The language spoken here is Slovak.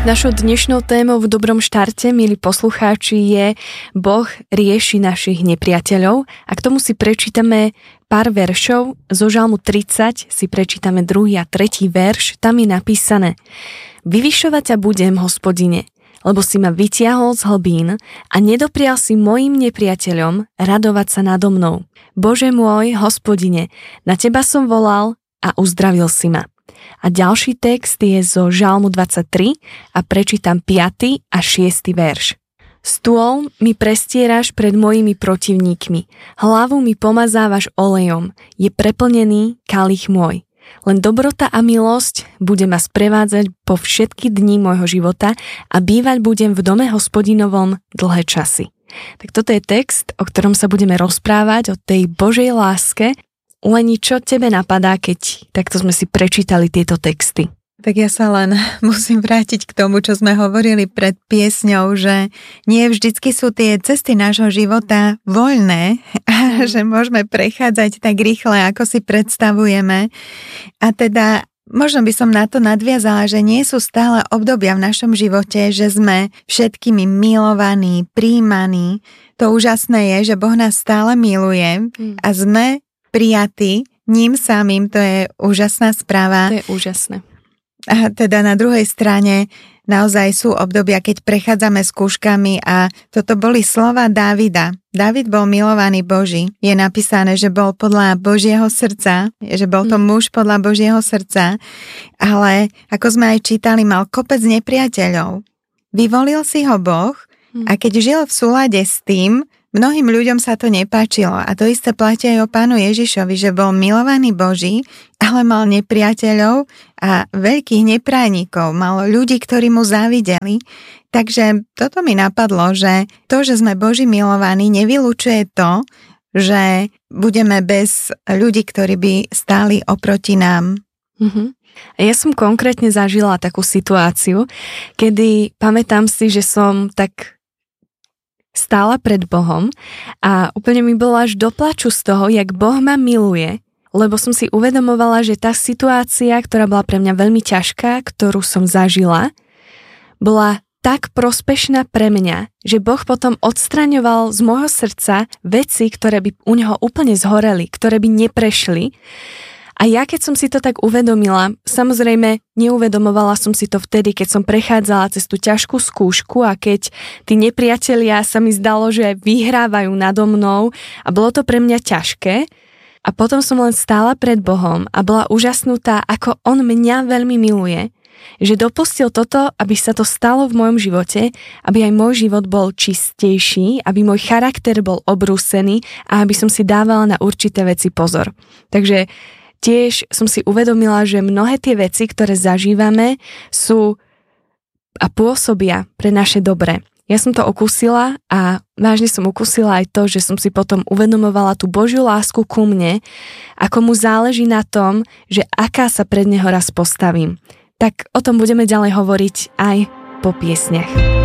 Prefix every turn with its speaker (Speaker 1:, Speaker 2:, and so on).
Speaker 1: Našou dnešnou témou v Dobrom štarte, milí poslucháči, je Boh rieši našich nepriateľov. A k tomu si prečítame pár veršov. Zo Žalmu 30 si prečítame 2. a 3. verš. Tam je napísané: Vyvyšovať ťa budem, Hospodine, lebo si ma vytiahol z hlbín a nedoprial si mojim nepriateľom radovať sa nado mnou. Bože môj, Hospodine, na teba som volal a uzdravil si ma. A ďalší text je zo Žalmu 23 a prečítam 5. a 6. verš. Stôl mi prestieraš pred mojimi protivníkmi, hlavu mi pomazávaš olejom, je preplnený kalich môj. Len dobrota a milosť bude ma sprevádzať po všetky dni môjho života a bývať budem v dome Hospodinovom dlhé časy. Tak toto je text, o ktorom sa budeme rozprávať, o tej Božej láske. Leni, čo tebe napadá, keď takto sme si prečítali tieto texty?
Speaker 2: Tak ja sa len musím vrátiť k tomu, čo sme hovorili pred piesňou, že nie vždycky sú tie cesty nášho života voľné a že môžeme prechádzať tak rýchle, ako si predstavujeme. A teda možno by som na to nadviazala, že nie sú stále obdobia v našom živote, že sme všetkými milovaní, prijímaní. To úžasné je, že Boh nás stále miluje a sme prijatí ním samým, to je úžasná správa.
Speaker 1: To je úžasné.
Speaker 2: A teda na druhej strane naozaj sú obdobia, keď prechádzame skúškami a toto boli slova Dávida. Dávid bol milovaný Boží. Je napísané, že bol podľa Božieho srdca, že bol to muž podľa Božieho srdca, ale ako sme aj čítali, mal kopec nepriateľov. Vyvolil si ho Boh a keď žil v súlade s tým, mnohým ľuďom sa to nepáčilo a to isté platí aj o Pánu Ježišovi, že bol milovaný Boží, ale mal nepriateľov a veľkých nepránikov, mal ľudí, ktorí mu závideli. Takže toto mi napadlo, že to, že sme Boží milovaní, nevylučuje to, že budeme bez ľudí, ktorí by stáli oproti nám.
Speaker 1: A ja som konkrétne zažila takú situáciu, kedy pamätám si, že som tak stála pred Bohom a úplne mi bolo až do plaču z toho, jak Boh ma miluje, lebo som si uvedomovala, že tá situácia, ktorá bola pre mňa veľmi ťažká, ktorú som zažila, bola tak prospešná pre mňa, že Boh potom odstraňoval z môjho srdca veci, ktoré by u neho úplne zhoreli, ktoré by neprešli. A ja, keď som si to tak uvedomila, samozrejme neuvedomovala som si to vtedy, keď som prechádzala cez tú ťažkú skúšku a keď tí nepriatelia sa mi zdalo, že vyhrávajú nado mnou a bolo to pre mňa ťažké. A potom som len stála pred Bohom a bola úžasnutá, ako On mňa veľmi miluje, že dopustil toto, aby sa to stalo v mojom živote, aby aj môj život bol čistejší, aby môj charakter bol obrúsený a aby som si dávala na určité veci pozor. Takže tiež som si uvedomila, že mnohé tie veci, ktoré zažívame, sú a pôsobia pre naše dobre. Ja som to okúsila a vážne som okúsila aj to, že som si potom uvedomovala tú Božiu lásku ku mne, ako mu záleží na tom, že aká sa pred neho raz postavím. Tak o tom budeme ďalej hovoriť aj po piesniach.